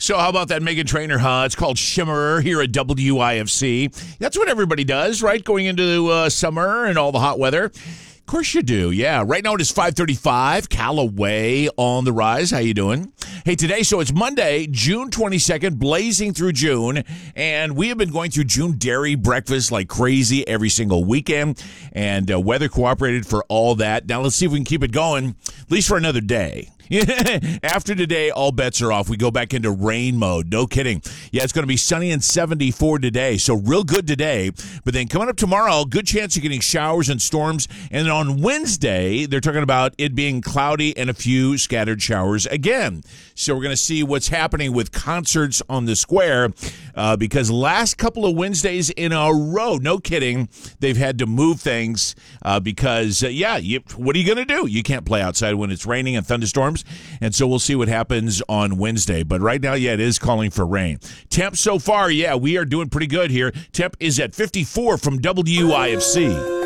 So how about that Meghan Trainor, huh? It's called Shimmer here at WIFC. That's what everybody does, right? Going into summer and all the hot weather. Of course you do, yeah. Right now it is 5:35. Callaway on the rise. How you doing? Hey, today, so it's Monday, June 22nd, blazing through June, and we have been going through June dairy breakfast like crazy every single weekend, and weather cooperated for all that. Now let's see if we can keep it going, at least for another day. After today, all bets are off. We go back into rain mode. No kidding. Yeah, it's going to be sunny and 74 today, so real good today. But then coming up tomorrow, good chance of getting showers and storms. And then on Wednesday, they're talking about it being cloudy and a few scattered showers again. So we're going to see what's happening with concerts on the square because last couple of Wednesdays in a row, no kidding, they've had to move things because, what are you going to do? You can't play outside when it's raining and thunderstorms. And so we'll see what happens on Wednesday. But right now, it is calling for rain. Temp so far, we are doing pretty good here. Temp is at 54 from WIFC.